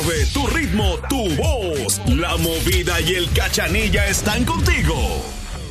Tu ritmo, tu voz, la movida y el cachanilla están contigo.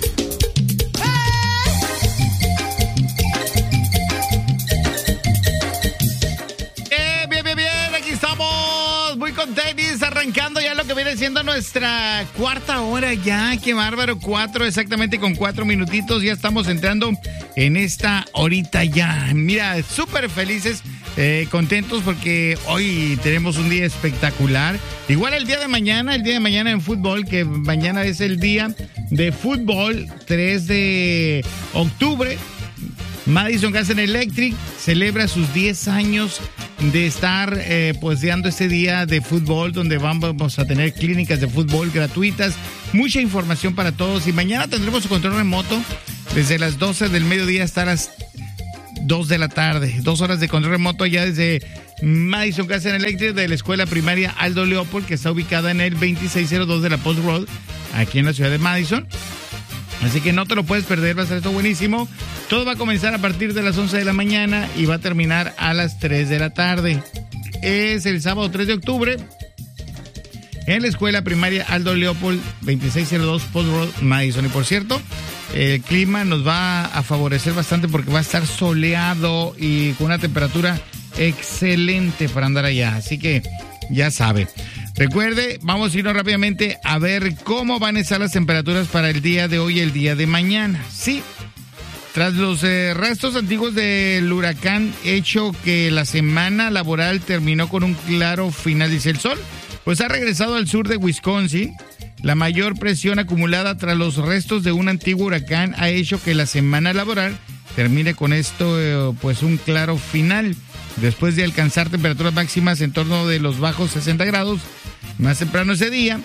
Bien, aquí estamos muy contentos, arrancando ya lo que viene siendo nuestra cuarta hora ya, qué bárbaro, 4 exactamente con 4 minutitos, ya estamos entrando en esta horita ya. Mira, súper felices, contentos porque hoy tenemos un día espectacular. Igual el día de mañana en fútbol, que mañana es el día de fútbol, 3 de octubre. Madison Gas and Electric celebra sus 10 años de estar dando este día de fútbol, donde vamos a tener clínicas de fútbol gratuitas, mucha información para todos, y mañana tendremos su control remoto desde las 12 del mediodía hasta las 2 de la tarde, 2 horas de control remoto ya desde Madison Gas and Electric de la escuela primaria Aldo Leopold, que está ubicada en el 2602 de la Post Road, aquí en la ciudad de Madison. Así que no te lo puedes perder, va a ser esto buenísimo. Todo va a comenzar a partir de las 11 de la mañana y va a terminar a las 3 de la tarde. Es el sábado 3 de octubre en la escuela primaria Aldo Leopold, 2602 Post Road, Madison. Y por cierto, el clima nos va a favorecer bastante porque va a estar soleado y con una temperatura excelente para andar allá. Así que ya sabe. Recuerde, vamos a irnos rápidamente a ver cómo van a estar las temperaturas para el día de hoy y el día de mañana. Sí, tras los restos antiguos del huracán, hecho que la semana laboral terminó con un claro final, dice el sol, pues ha regresado al sur de Wisconsin. La mayor presión acumulada tras los restos de un antiguo huracán ha hecho que la semana laboral termine con esto, pues un claro final. Después de alcanzar temperaturas máximas en torno de los bajos 60 grados, más temprano ese día,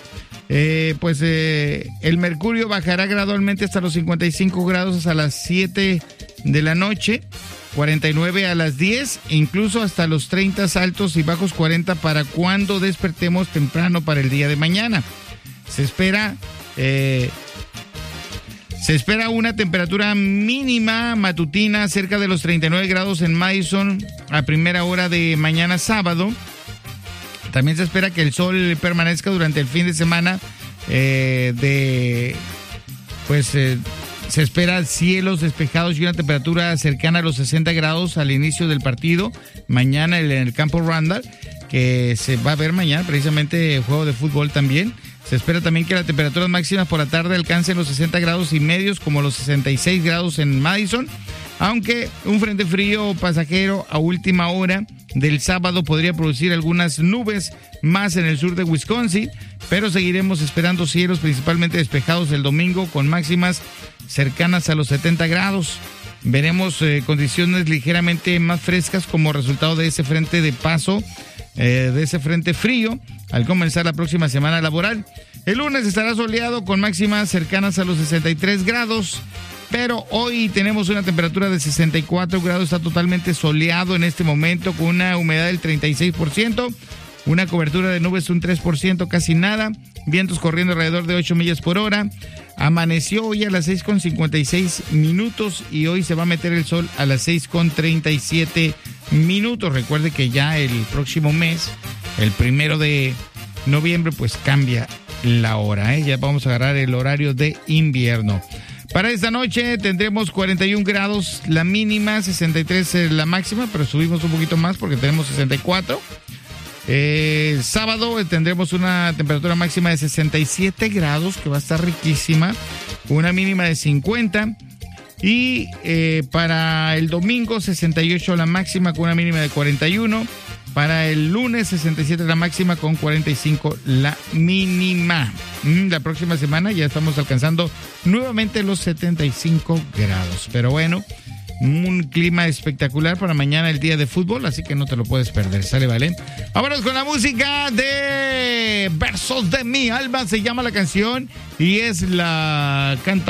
el mercurio bajará gradualmente hasta los 55 grados a las 7 de la noche, 49 a las 10, e incluso hasta los 30 altos y bajos 40 para cuando despertemos temprano para el día de mañana. Se espera una temperatura mínima matutina cerca de los 39 grados en Madison a primera hora de mañana sábado. También se espera que el sol permanezca durante el fin de semana. Se espera cielos despejados y una temperatura cercana a los 60 grados al inicio del partido. Mañana en el campo Randall, que se va a ver mañana precisamente juego de fútbol también. Se espera también que las temperaturas máximas por la tarde alcancen los 60 grados y medios, como los 66 grados en Madison, aunque un frente frío pasajero a última hora del sábado podría producir algunas nubes más en el sur de Wisconsin, pero seguiremos esperando cielos principalmente despejados el domingo con máximas cercanas a los 70 grados. Veremos condiciones ligeramente más frescas como resultado de ese frente de paso, de ese frente frío, al comenzar la próxima semana laboral. El lunes estará soleado con máximas cercanas a los 63 grados, pero hoy tenemos una temperatura de 64 grados, está totalmente soleado en este momento con una humedad del 36%, una cobertura de nubes un 3%, casi nada, vientos corriendo alrededor de 8 millas por hora. Amaneció hoy a las 6:56 y hoy se va a meter el sol a las 6:37. Recuerde que ya el próximo mes, el 1 de noviembre, pues cambia la hora, ya vamos a agarrar el horario de invierno. Para esta noche tendremos 41 grados la mínima, 63 la máxima, pero subimos un poquito más porque tenemos 64. Sábado tendremos una temperatura máxima de 67 grados, que va a estar riquísima, una mínima de 50. Y para el domingo 68 la máxima con una mínima de 41. Para el lunes 67 la máxima con 45 la mínima. La próxima semana ya estamos alcanzando nuevamente los 75 grados. Pero bueno, un clima espectacular para mañana, el día de fútbol, así que no te lo puedes perder, ¿sale, vale? Vámonos con la música de Versos de mi alma, se llama la canción, y es la canta